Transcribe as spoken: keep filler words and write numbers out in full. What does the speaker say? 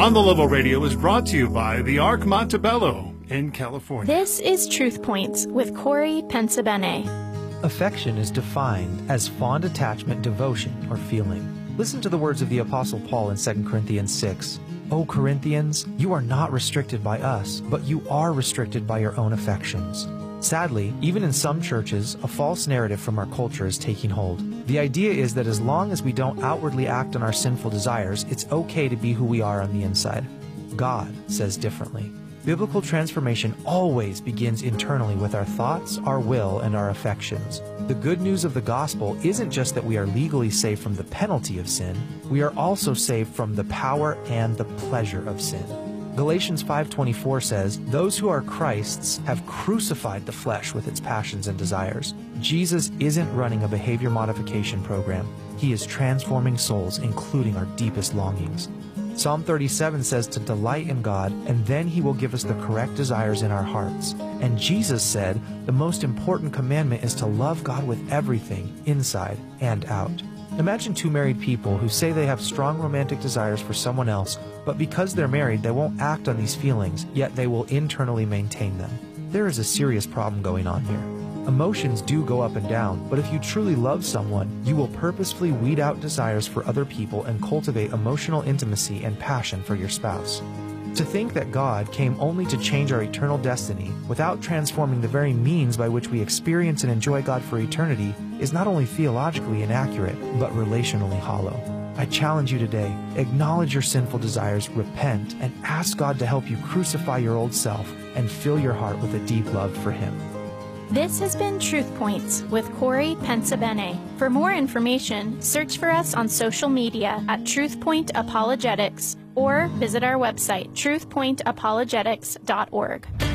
On the Level Radio is brought to you by the Arc Montebello in California. This is Truth Points with Corey Pensabene. Affection is defined as fond attachment, devotion, or feeling. Listen to the words of the Apostle Paul in Second Corinthians six. O Corinthians, you are not restricted by us, but you are restricted by your own affections. Sadly, even in some churches, a false narrative from our culture is taking hold. The idea is that as long as we don't outwardly act on our sinful desires, it's okay to be who we are on the inside. God says differently. Biblical transformation always begins internally with our thoughts, our will, and our affections. The good news of the gospel isn't just that we are legally saved from the penalty of sin, we are also saved from the power and the pleasure of sin. Galatians five twenty-four says, "Those who are Christ's have crucified the flesh with its passions and desires." Jesus isn't running a behavior modification program. He is transforming souls, including our deepest longings. Psalm thirty-seven says to delight in God, and then He will give us the correct desires in our hearts. And Jesus said the most important commandment is to love God with everything, inside and out. Imagine two married people who say they have strong romantic desires for someone else, but because they're married, they won't act on these feelings, yet they will internally maintain them. There is a serious problem going on here. Emotions do go up and down, but if you truly love someone, you will purposefully weed out desires for other people and cultivate emotional intimacy and passion for your spouse. To think that God came only to change our eternal destiny without transforming the very means by which we experience and enjoy God for eternity is not only theologically inaccurate, but relationally hollow. I challenge you today, acknowledge your sinful desires, repent, and ask God to help you crucify your old self and fill your heart with a deep love for Him. This has been Truth Points with Corey Pensabene. For more information, search for us on social media at TruthPoint Apologetics or visit our website, truth point apologetics dot org.